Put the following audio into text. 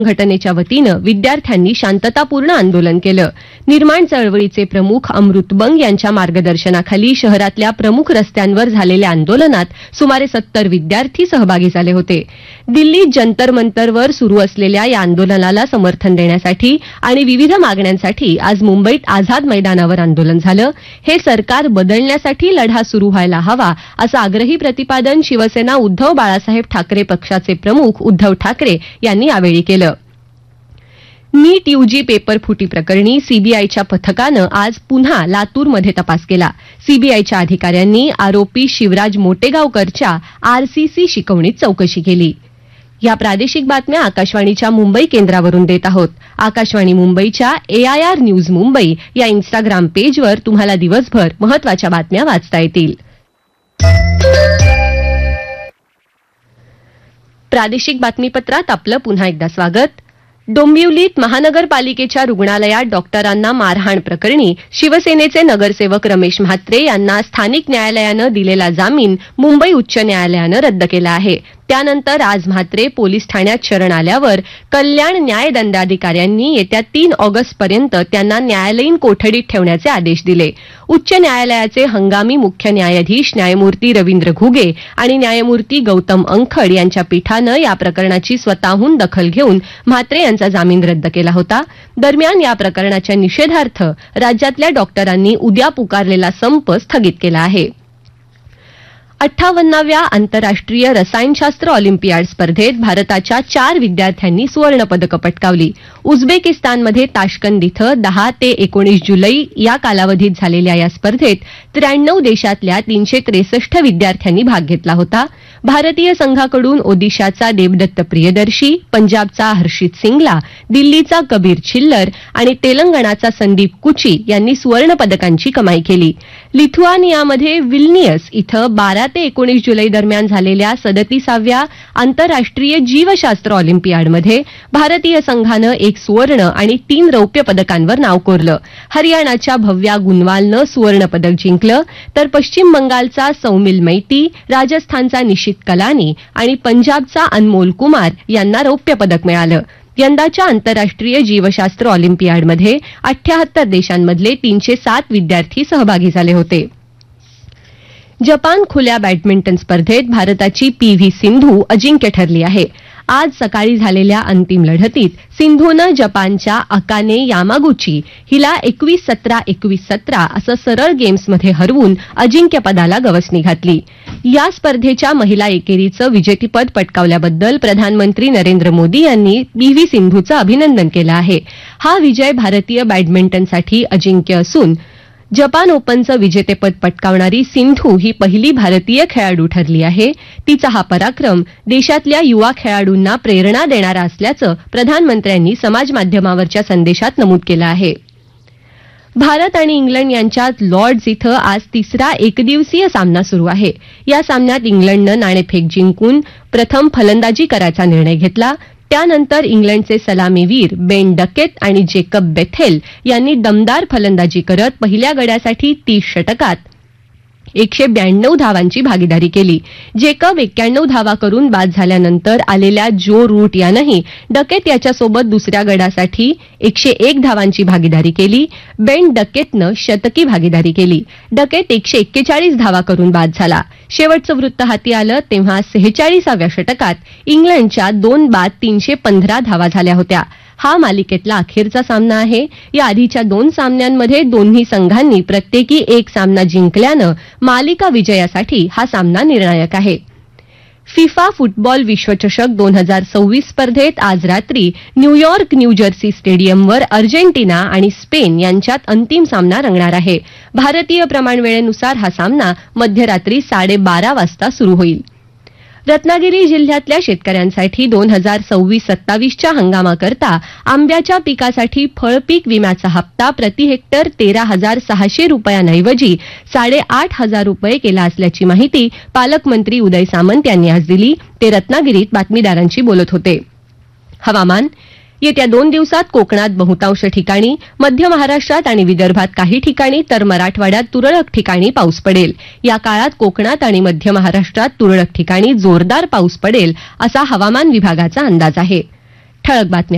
संघटनेच्या वतीनं विद्यार्थ्यांनी शांततापूर्ण आंदोलन केलं. निर्माण चळवळीचे प्रमुख अमृत बंग यांच्या मार्गदर्शनाखाली शहरातल्या प्रमुख रस्त्यांवर झालेल्या आंदोलनात सुमारे 70 विद्यार्थी सहभागी झाले होते. दिल्लीत जंतर मंतरवर सुरू असलेल्या या आंदोलनाला समर्थन देण्यासाठी आणि विविध मागण्यांसाठी आज मुंबईत आझाद मैदानावर आंदोलन झालं. हे सरकार बदलण्यासाठी लढा सुरू व्हायला हवा असं आग्रही प्रतिपादन शिवसेना उद्धव बाळासाहेब ठाकरे पक्षाचे प्रमुख उद्धव ठाकरे यांनी यावेळी केलं. नीट यूजी पेपर फुटी प्रकरणी सीबीआयच्या पथकानं आज पुन्हा लातूरमध्ये तपास केला. सीबीआयच्या अधिकाऱ्यांनी आरोपी शिवराज मोटेगावकरच्या आरसीसी शिकवणीत चौकशी केली. या प्रादेशिक बातम्या आकाशवाणीच्या मुंबई केंद्रावरून देत आहोत. आकाशवाणी मुंबईच्या AIR न्यूज मुंबई या इन्स्टाग्राम पेजवर तुम्हाला दिवसभर महत्त्वाच्या बातम्या वाचता येतील. प्रादेशिक बातमीपत्रात आपलं पुन्हा एकदा स्वागत. डोंबिवलीत महानगरपालिकेच्या रुग्णालयात डॉक्टरांना मारहाण प्रकरणी शिवसेनेचे नगरसेवक रमेश म्हात्रे यांना स्थानिक न्यायालयानं दिलेला जामीन मुंबई उच्च न्यायालयानं रद्द केला आहे. त्यानंतर आज म्हात्रे पोलीस ठाण्यात शरण आल्यावर कल्याण न्याय दंडाधिकाऱ्यांनी येत्या 3 ऑगस्टपर्यंत त्यांना न्यायालयीन कोठडीत ठेवण्याचे आदेश दिले. उच्च न्यायालयाचे हंगामी मुख्य न्यायाधीश न्यायमूर्ती रवींद्र घुगे आणि न्यायमूर्ती गौतम अंखड यांच्या पीठानं या प्रकरणाची स्वतःहून दखल घेऊन म्हात्रे यांचा जामीन रद्द केला होता. दरम्यान या प्रकरणाच्या निषेधार्थ राज्यातल्या डॉक्टरांनी उद्या पुकारलेला संप स्थगित केला आहे. 58व्या आंतरराष्ट्रीय रसायनशास्त्र ऑलिम्पियाड स्पर्धेत भारताच्या 4 विद्यार्थ्यांनी सुवर्णपदकं पटकावली. उझबेकिस्तानमध्ये ताश्कंद इथं 10 ते 19 जुलै या कालावधीत झालेल्या या स्पर्धेत 93 देशातल्या 363 विद्यार्थ्यांनी भाग घेतला होता. भारतीय संघाकडून ओदिशाचा देवदत्त प्रियदर्शी, पंजाबचा हर्षित सिंगला, दिल्लीचा कबीर छिल्लर आणि तेलंगणाचा संदीप कुची यांनी सुवर्णपदकांची कमाई केली. लिथुआनियामध्ये विल्नियस इथं 12 ते 19 जुलै दरम्यान झालेल्या 37व्या आंतरराष्ट्रीय जीवशास्त्र ऑलिम्पियाडमध्ये भारतीय संघानं 1 सुवर्ण आणि 3 रौप्य पदकांवर नाव कोरलं. हरियाणाच्या भव्या गुनवालनं सुवर्णपदक जिंकलं, तर पश्चिम बंगालचा सौमिल मैती, राजस्थानचा निशित कलानी आणि पंजाबचा अनमोल कुमार यांना रौप्य पदक मिळालं. यंदाच्या आंतरराष्ट्रीय जीवशास्त्र ऑलिम्पियाडमध्ये 78 देशांमधले 307 विद्यार्थी सहभागी झाले होते. जपान खुल्या बॅडमिंटन स्पर्धेत भारताची PV सिंधू अजिंक्य ठरली आहे. आज सकाळी झालेल्या अंतिम लढतीत सिंधूनं जपानच्या अकाने यामागुची हिला 21-17, 21-17 असं सरळ गेम्समध्ये हरवून अजिंक्यपदाला गवसणी घातली. या स्पर्धेच्या महिला एकेरीचं विजेतेपद पटकावल्याबद्दल प्रधानमंत्री नरेंद्र मोदी यांनी PV सिंधूचं अभिनंदन केलं आहे. हा विजय भारतीय बॅडमिंटनसाठी अजिंक्य असून जपान ओपनचं विजेतेपद पटकावणारी सिंधू ही पहिली भारतीय खेळाडू ठरली आहे. तिचा हा पराक्रम देशातल्या युवा खेळाडूंना प्रेरणा देणारा असल्याचं प्रधानमंत्र्यांनी समाजमाध्यमावरच्या संदेशात नमूद केलं आहे. भारत आणि इंग्लंड यांच्यात लॉर्ड्स इथं आज 3रा एकदिवसीय सामना सुरू आहे. या सामन्यात इंग्लंडनं नाणेफेक जिंकून प्रथम फलंदाजी करायचा निर्णय घेतला. त्यानंतर इंग्लंडचे सलामीवीर बेन डकेत आणि जेकब बेथेल यांनी दमदार फलंदाजी करत पहिल्या गड्यासाठी 30 षटकात 192 धावांची भागीदारी केली. जेकब 91 धावा करून बाद झाल्यानंतर आलेल्या जो रूट यानंही डकेत याच्यासोबत दुसऱ्या गडासाठी 101 धावांची भागीदारी केली. बेन डकेतनं शतकी भागीदारी केली. डकेत 141 धावा करून बाद झाला. शेवटचं वृत्त हाती आलं तेव्हा 46व्या षटकात इंग्लंडच्या 2 बाद 315 धावा झाल्या होत्या. हा मालिकेतला अखेरचा सामना आहे. या आधीच्या 2 सामन्यांमध्ये दोन्ही संघांनी प्रत्येकी 1 सामना जिंकल्यानं मालिका विजयासाठी हा सामना निर्णायक आहे. फिफा फुटबॉल विश्वचषक 2026 स्पर्धेत आज रात्री न्यूयॉर्क न्यूजर्सी स्टेडियमवर अर्जेंटिना आणि स्पेन यांच्यात अंतिम सामना रंगणार आहे. भारतीय प्रमाणवेळेनुसार हा सामना मध्यरात्री 12:30 वाजता सुरू होईल. रत्नागिरी जिल्ह्यातल्या शेतकऱ्यांसाठी 2026-27च्या हंगामाकरता आंब्याच्या पिकासाठी फळपीक विम्याचा हप्ता प्रति हेक्टर 13,600 रुपयांऐवजी 8,500 रुपये केला असल्याची माहिती पालकमंत्री उदय सामंत यांनी आज दिली. ते रत्नागिरीत बातमीदारांशी बोलत होते. हवामान. येत्या 2 दिवसात कोकणात बहुतांश ठिकाणी, मध्य महाराष्ट्रात आणि विदर्भात काही ठिकाणी तर मराठवाड्यात तुरळक ठिकाणी पाऊस पडेल. या काळात कोकणात आणि मध्य महाराष्ट्रात तुरळक ठिकाणी जोरदार पाऊस पडेल असा हवामान विभागाचा अंदाज आहे. ठळक बातम्या.